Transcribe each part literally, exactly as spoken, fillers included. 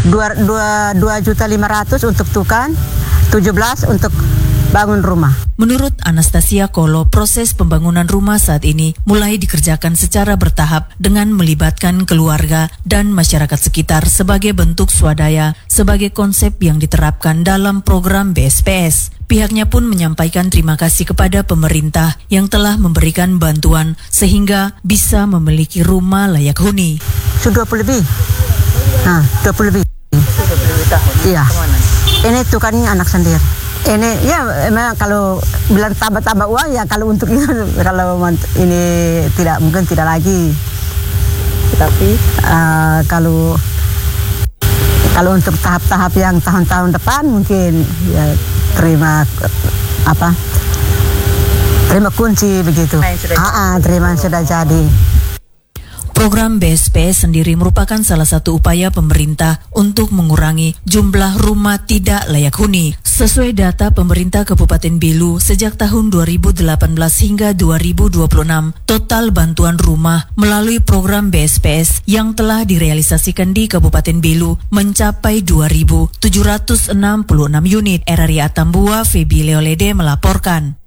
dua juta lima ratus untuk tukang, tujuh belas untuk bangun rumah. Menurut Anastasia Kolo, proses pembangunan rumah saat ini mulai dikerjakan secara bertahap dengan melibatkan keluarga dan masyarakat sekitar sebagai bentuk swadaya sebagai konsep yang diterapkan dalam program B S P S. Pihaknya pun menyampaikan terima kasih kepada pemerintah yang telah memberikan bantuan sehingga bisa memiliki rumah layak huni. Sudah dua puluh lebih. Nah, dua puluh lebih. dua puluh lebih tahun. Iya. Ini tukangnya anak sendiri. Ini ya memang kalau bilang tambah-tambah uang ya kalau untuk itu kalau ini tidak mungkin tidak lagi. Tapi uh, kalau kalau untuk tahap-tahap yang tahun-tahun depan mungkin ya terima apa? Terima kunci begitu. Ah, ah, terima yang sudah jadi. Program B S P S sendiri merupakan salah satu upaya pemerintah untuk mengurangi jumlah rumah tidak layak huni. Sesuai data pemerintah Kabupaten Belu, sejak tahun dua ribu delapan belas hingga dua ribu dua puluh enam, total bantuan rumah melalui program B S P S yang telah direalisasikan di Kabupaten Belu mencapai dua ribu tujuh ratus enam puluh enam unit. R R I Atambua, Febi Leolede melaporkan.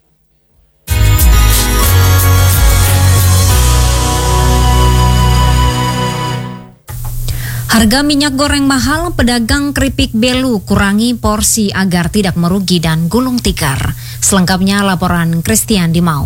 Harga minyak goreng mahal, pedagang keripik Belu kurangi porsi agar tidak merugi dan gulung tikar. Selengkapnya laporan Christian Dimau.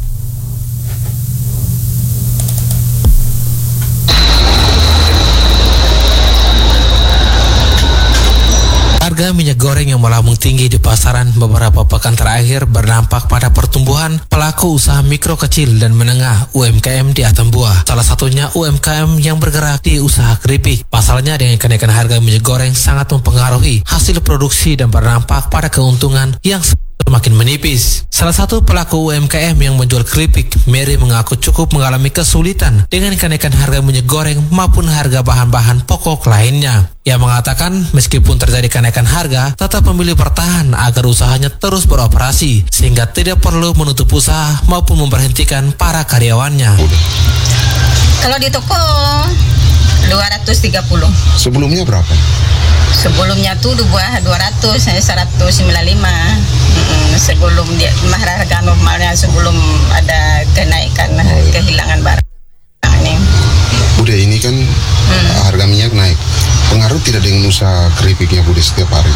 Harga minyak goreng yang melambung tinggi di pasaran beberapa pekan terakhir berdampak pada pertumbuhan pelaku usaha mikro kecil dan menengah U M K M di Atambua. Salah satunya U M K M yang bergerak di usaha keripik. Pasalnya dengan kenaikan harga minyak goreng sangat mempengaruhi hasil produksi dan berdampak pada keuntungan yang semakin menipis. Salah satu pelaku U M K M yang menjual keripik, Mary, mengaku cukup mengalami kesulitan dengan kenaikan harga minyak goreng maupun harga bahan-bahan pokok lainnya. Ia mengatakan meskipun terjadi kenaikan harga, tetap memilih bertahan agar usahanya terus beroperasi sehingga tidak perlu menutup usaha maupun memberhentikan para karyawannya. Kalau di toko dua ratus tiga puluh. Sebelumnya berapa? Sebelumnya tuh dua ratus, seratus sembilan puluh lima. Hmm, sebelum dia harga normalnya, sebelum ada kenaikan oh, ya. kehilangan barang ini. Bude, ini kan hmm. harga minyak naik. Pengaruh tidak dengan usaha keripiknya Bude setiap hari?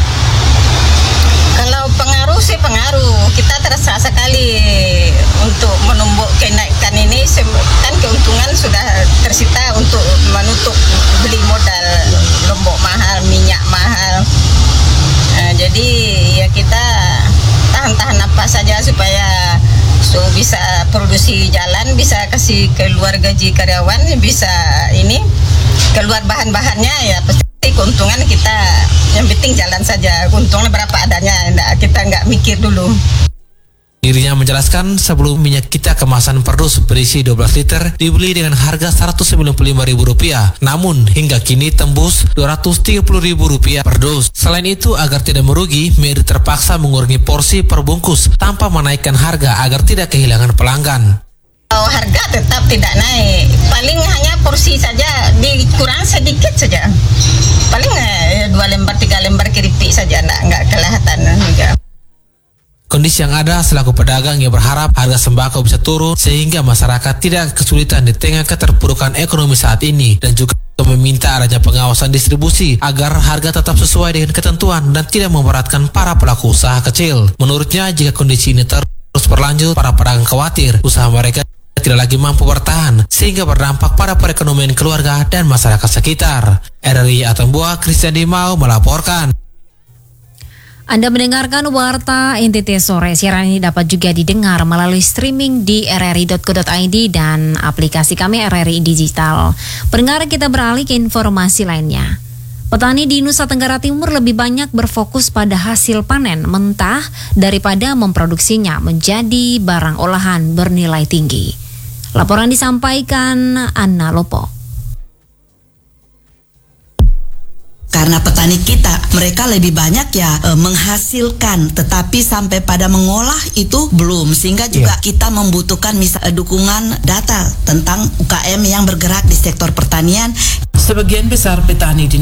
Kalau pengaruh sih pengaruh. Kita terasa sekali untuk menumbuk kenaikan ini, kan keuntungan sudah tersita untuk menutup beli modal. Lombok mahal, minyak mahal. Nah, jadi ya kita tahan-tahan apa saja supaya so bisa produksi jalan, bisa kasih keluar gaji karyawan, bisa ini keluar bahan-bahannya, ya pasti keuntungan kita, yang penting jalan saja, keuntungan berapa adanya, kita nggak mikir dulu. Dirinya menjelaskan sebelum minyak kita kemasan per dus berisi dua belas liter dibeli dengan harga seratus sembilan puluh lima ribu rupiah, namun hingga kini tembus dua ratus tiga puluh ribu rupiah per dus. Selain itu, agar tidak merugi, Mary terpaksa mengurangi porsi per bungkus tanpa menaikkan harga agar tidak kehilangan pelanggan. Oh, harga tetap tidak naik, paling hanya porsi saja dikurang sedikit saja, paling eh, dua lembar tiga lembar keripik saja, nggak nggak kelihatan juga. Kondisi yang ada selaku pedagang yang berharap harga sembako bisa turun sehingga masyarakat tidak kesulitan di tengah keterpurukan ekonomi saat ini, dan juga meminta adanya pengawasan distribusi agar harga tetap sesuai dengan ketentuan dan tidak memberatkan para pelaku usaha kecil. Menurutnya, jika kondisi ini terus berlanjut, para pedagang khawatir usaha mereka tidak lagi mampu bertahan sehingga berdampak pada perekonomian keluarga dan masyarakat sekitar. R R I Atambua, Christian Dimau melaporkan. Anda mendengarkan Warta N T T Sore. Siaran ini dapat juga didengar melalui streaming di r r i dot co dot i d dan aplikasi kami R R I Digital. Pendengar, kita beralih ke informasi lainnya. Petani di Nusa Tenggara Timur lebih banyak berfokus pada hasil panen mentah daripada memproduksinya menjadi barang olahan bernilai tinggi. Laporan disampaikan Anna Lopo. Karena petani kita, mereka lebih banyak ya e, menghasilkan, tetapi sampai pada mengolah itu belum, sehingga juga yeah. kita membutuhkan misal, dukungan data tentang U K M yang bergerak di sektor pertanian. Sebagian besar petani di Nusa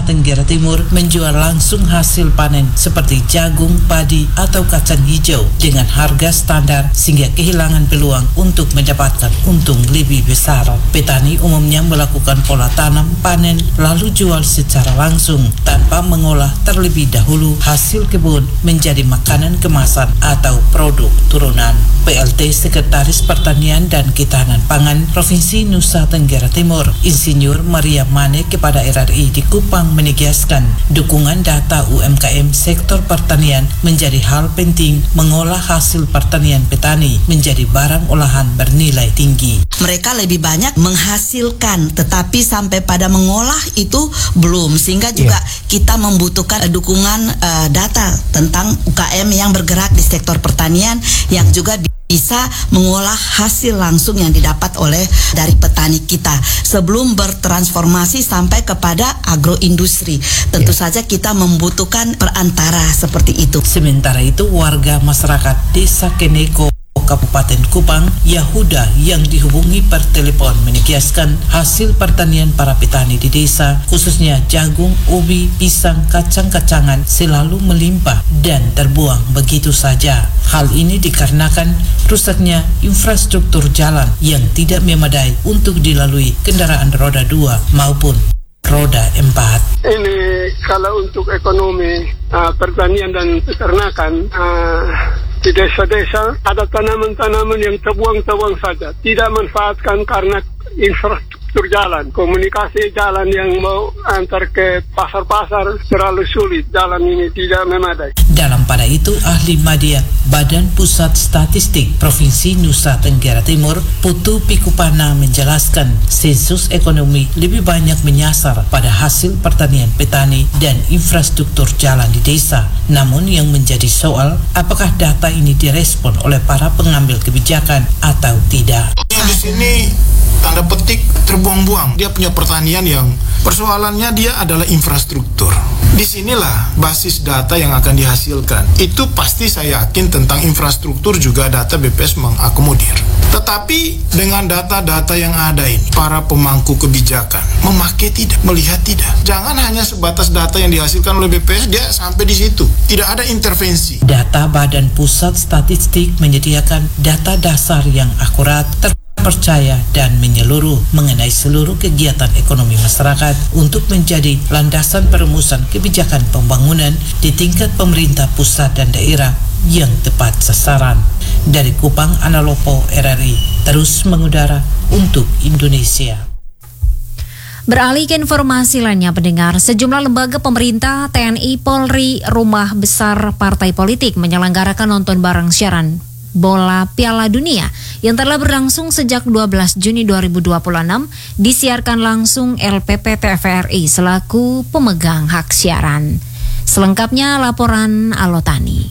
Tenggara Timur menjual langsung hasil panen seperti jagung, padi, atau kacang hijau dengan harga standar sehingga kehilangan peluang untuk mendapatkan untung lebih besar. Petani umumnya melakukan pola tanam, panen, lalu jual secara langsung tanpa mengolah terlebih dahulu hasil kebun menjadi makanan kemasan atau produk turunan. P L T Sekretaris Pertanian dan Ketahanan Pangan Provinsi Nusa Tenggara Timur, Insinyur Maria Mane kepada R R I di Kupang menegaskan dukungan data U M K M sektor pertanian menjadi hal penting mengolah hasil pertanian petani menjadi barang olahan bernilai tinggi. Mereka lebih banyak menghasilkan, tetapi sampai pada mengolah itu belum, sehingga juga yeah. kita membutuhkan dukungan uh, data tentang U K M yang bergerak di sektor pertanian yang juga bisa mengolah hasil langsung yang didapat oleh dari petani kita sebelum bertransformasi sampai kepada agroindustri. Tentu yeah. saja kita membutuhkan perantara seperti itu. Sementara itu warga masyarakat Desa Keneko Kabupaten Kupang, Yahuda yang dihubungi per telepon menegaskan hasil pertanian para petani di desa, khususnya jagung, ubi, pisang, kacang-kacangan selalu melimpah dan terbuang begitu saja. Hal ini dikarenakan rusaknya infrastruktur jalan yang tidak memadai untuk dilalui kendaraan roda dua maupun roda empat. Ini kalau untuk ekonomi uh, pertanian dan peternakan, uh, di desa-desa ada tanaman-tanaman yang terbuang-terbuang saja, tidak manfaatkan karena infrastruktur jalan, komunikasi jalan yang mau antar ke pasar-pasar terlalu sulit, jalan ini tidak memadai. Dalam pada itu, ahli media Badan Pusat Statistik Provinsi Nusa Tenggara Timur, Putu Pikupana menjelaskan sensus ekonomi lebih banyak menyasar pada hasil pertanian petani dan infrastruktur jalan di desa. Namun yang menjadi soal, apakah data ini direspon oleh para pengambil kebijakan atau tidak. Di sini tanda petik terbuang-buang. Dia punya pertanian yang persoalannya dia adalah infrastruktur. Disinilah basis data yang akan dihasilkan. Itu pasti saya yakin tentang infrastruktur juga data B P S mengakomodir. Tetapi dengan data-data yang ada ini, para pemangku kebijakan memakai tidak, melihat tidak. Jangan hanya sebatas data yang dihasilkan oleh B P S, dia sampai di situ. Tidak ada intervensi. Data Badan Pusat Statistik menyediakan data dasar yang akurat, percaya dan menyeluruh mengenai seluruh kegiatan ekonomi masyarakat untuk menjadi landasan perumusan kebijakan pembangunan di tingkat pemerintah pusat dan daerah yang tepat sasaran. Dari Kupang, Analopo, R R I terus mengudara untuk Indonesia. Beralih ke informasi lainnya, pendengar, sejumlah lembaga pemerintah, T N I, Polri, rumah besar partai politik menyelenggarakan nonton bareng siaran bola Piala Dunia yang telah berlangsung sejak dua belas Juni dua ribu dua puluh enam, disiarkan langsung L P P T V R I selaku pemegang hak siaran. Selengkapnya laporan Alotani.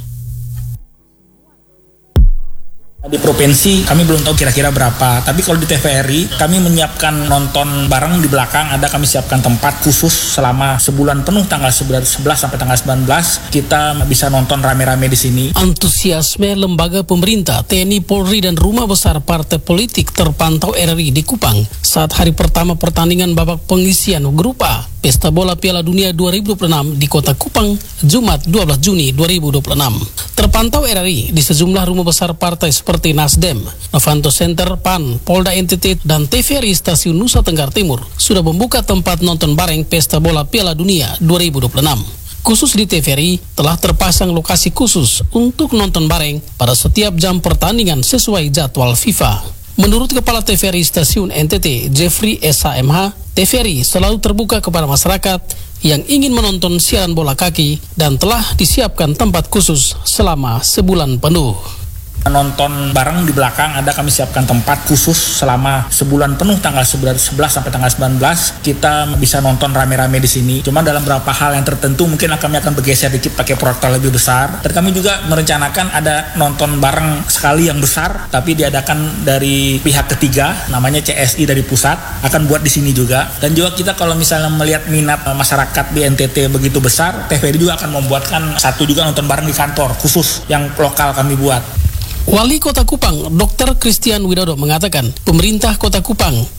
Di provinsi kami belum tahu kira-kira berapa, tapi kalau di T V R I kami menyiapkan nonton bareng di belakang, ada kami siapkan tempat khusus selama sebulan penuh tanggal sebelas sampai tanggal sembilan belas kita bisa nonton rame-rame di sini. Antusiasme lembaga pemerintah, T N I, Polri dan rumah besar partai politik terpantau R R I di Kupang saat hari pertama pertandingan babak pengisian grup A Pesta Bola Piala Dunia dua ribu dua puluh enam di Kota Kupang, Jumat dua belas Juni dua ribu dua puluh enam. Terpantau R R I di sejumlah rumah besar partai seperti Nasdem, Novanto Center, P A N, Polda N T T, dan T V R I Stasiun Nusa Tenggara Timur sudah membuka tempat nonton bareng Pesta Bola Piala Dunia dua ribu dua puluh enam. Khusus di T V R I telah terpasang lokasi khusus untuk nonton bareng pada setiap jam pertandingan sesuai jadwal FIFA. Menurut Kepala T V R I Stasiun N T T, Jeffrey S H M H, T V R I selalu terbuka kepada masyarakat yang ingin menonton siaran bola kaki dan telah disiapkan tempat khusus selama sebulan penuh. Nonton bareng di belakang, ada kami siapkan tempat khusus selama sebulan penuh tanggal sebelas sampai tanggal sembilan belas kita bisa nonton rame-rame di sini. Cuma dalam beberapa hal yang tertentu mungkin kami akan bergeser dikit pakai proyektor lebih besar. Dan kami juga merencanakan ada nonton bareng sekali yang besar tapi diadakan dari pihak ketiga, namanya C S I dari pusat, akan buat di sini juga. Dan juga kita kalau misalnya melihat minat masyarakat di N T T begitu besar, T V R I juga akan membuatkan satu juga nonton bareng di kantor khusus yang lokal kami buat. Wali Kota Kupang, Dokter Christian Widodo mengatakan, pemerintah Kota Kupang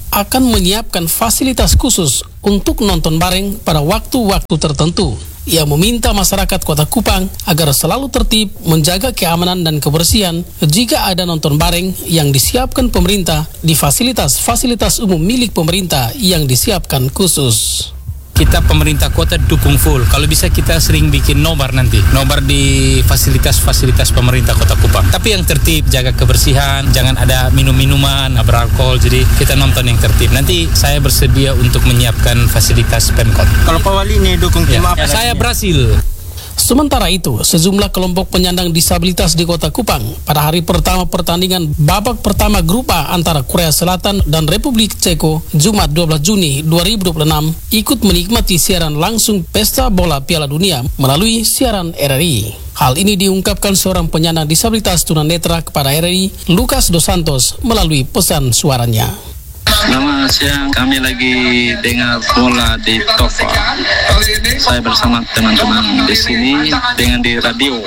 akan menyiapkan fasilitas khusus untuk nonton bareng pada waktu-waktu tertentu. Ia meminta masyarakat Kota Kupang agar selalu tertib menjaga keamanan dan kebersihan jika ada nonton bareng yang disiapkan pemerintah di fasilitas-fasilitas umum milik pemerintah yang disiapkan khusus. Kita pemerintah kota dukung full. Kalau bisa kita sering bikin nobar nanti. Nobar di fasilitas-fasilitas pemerintah Kota Kupang. Tapi yang tertib, jaga kebersihan, jangan ada minum-minuman, beralkohol. Jadi kita nonton yang tertib. Nanti saya bersedia untuk menyiapkan fasilitas Pemkot. Kalau Pak Wali ini dukung tim apa? Ya, saya berhasil. Sementara itu, sejumlah kelompok penyandang disabilitas di Kota Kupang pada hari pertama pertandingan babak pertama grup A antara Korea Selatan dan Republik Ceko Jumat dua belas Juni dua ribu dua puluh enam ikut menikmati siaran langsung Pesta Bola Piala Dunia melalui siaran R R I. Hal ini diungkapkan seorang penyandang disabilitas tunanetra kepada R R I, Lucas Dos Santos, melalui pesan suaranya. Selamat siang, kami lagi dengar bola di Tofa. Saya bersama teman-teman di sini dengan di radio.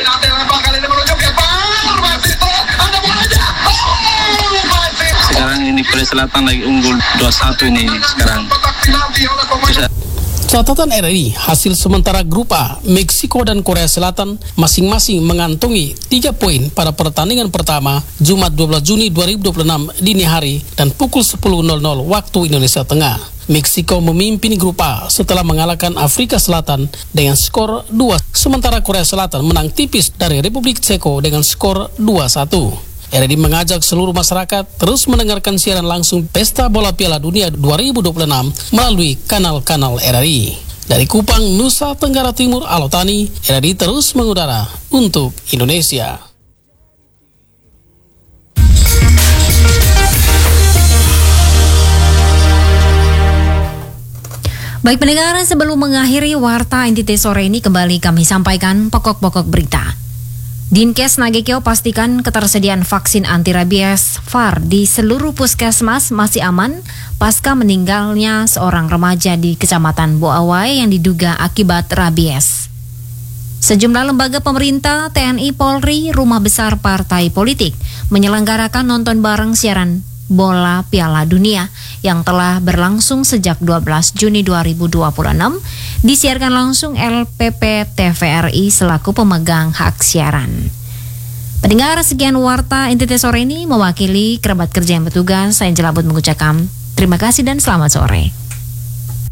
Sekarang ini Korea Selatan lagi unggul dua satu ini sekarang. Bisa. Catatan R R I, hasil sementara grup A, Meksiko dan Korea Selatan masing-masing mengantongi tiga poin pada pertandingan pertama Jumat dua belas Juni dua ribu dua puluh enam dini hari dan pukul sepuluh waktu Indonesia Tengah. Meksiko memimpin grup A setelah mengalahkan Afrika Selatan dengan skor dua, sementara Korea Selatan menang tipis dari Republik Ceko dengan skor dua satu. R R I mengajak seluruh masyarakat terus mendengarkan siaran langsung Pesta Bola Piala Dunia dua ribu dua puluh enam melalui kanal-kanal R R I. Dari Kupang, Nusa Tenggara Timur, Alotani, R R I terus mengudara untuk Indonesia. Baik pendengar, sebelum mengakhiri Warta N T T sore ini kembali kami sampaikan pokok-pokok berita. Dinkes Nagekeo pastikan ketersediaan vaksin anti rabies V A R di seluruh puskesmas masih aman pasca meninggalnya seorang remaja di Kecamatan Boawai yang diduga akibat rabies. Sejumlah lembaga pemerintah, T N I, Polri, rumah besar partai politik menyelenggarakan nonton bareng siaran Bola Piala Dunia yang telah berlangsung sejak dua belas Juni dua ribu dua puluh enam, disiarkan langsung L P P T V R I selaku pemegang hak siaran. Pendengar, sekian Warta N T T sore ini, mewakili kerabat kerja yang bertugas, saya Jelabut mengucapkan terima kasih dan selamat sore.